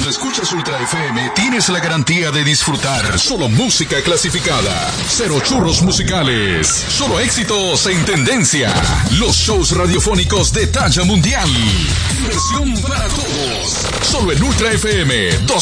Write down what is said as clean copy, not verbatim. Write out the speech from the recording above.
escuchas Ultra FM, tienes la garantía de disfrutar solo música clasificada. Cero churros musicales. Solo éxitos en tendencia. Los shows radiofónicos de talla mundial. Diversión para todos. Solo en Ultra FM